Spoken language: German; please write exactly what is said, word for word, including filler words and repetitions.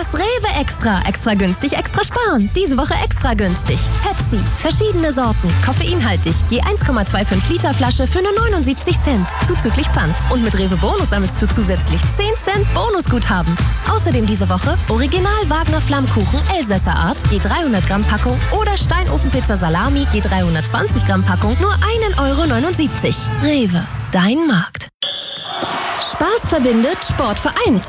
Das Rewe Extra. Extra günstig, extra sparen. Diese Woche extra günstig. Pepsi. Verschiedene Sorten. Koffeinhaltig. Je eins Komma fünfundzwanzig Liter Flasche für nur neunundsiebzig Cent. Zuzüglich Pfand. Und mit Rewe Bonus sammelst du zusätzlich zehn Cent Bonusguthaben. Außerdem diese Woche Original Wagner Flammkuchen Elsässer Art. Je dreihundert Gramm Packung. Oder Steinofenpizza Salami. Je dreihundertzwanzig Gramm Packung. Nur ein Euro neunundsiebzig. Rewe. Dein Markt. Spaß verbindet, Sport vereint.